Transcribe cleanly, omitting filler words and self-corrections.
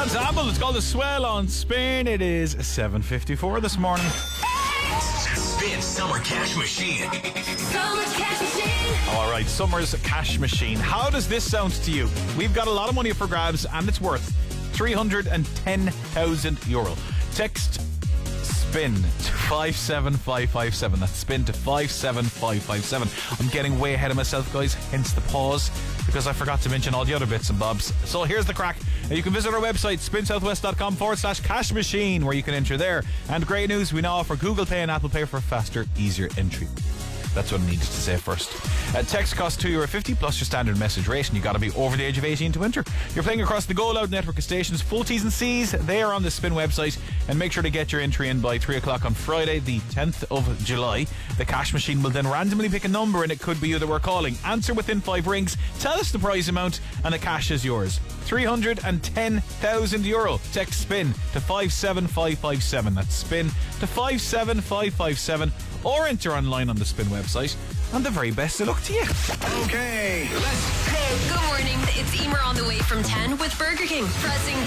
Ensemble, it's called The Swell on Spin. It is 7:54 this morning. Spin Summer Cash Machine. Summer Cash Machine. All right, Summer's Cash Machine. How does this sound to you? We've got a lot of money up for grabs, and it's worth €310,000. Text SPIN to 57557. That's SPIN to 57557. I'm getting way ahead of myself, guys, hence the pause, because I forgot to mention all the other bits and bobs. So here's the crack. You can visit our website, spinsouthwest.com/cash machine, where you can enter there. And great news, we now offer Google Pay and Apple Pay for faster, easier entry. That's what I needed to say first. Text costs €2.50 plus your standard message rate, and you got to be over the age of 18 to enter. You're playing across the Go Loud network of stations. Full T's and C's, they are on the Spin website, and make sure to get your entry in by 3 o'clock on Friday, the 10th of July. The cash machine will then randomly pick a number, and it could be you that we're calling. Answer within 5 rings, tell us the prize amount, and the cash is yours. €310,000. Text SPIN to 57557. That's SPIN to 57557. Or enter online on the Spin website. And the very best of luck to you. Okay, let's go. Good morning. It's Emer on the way from 10 with Burger King. Pressing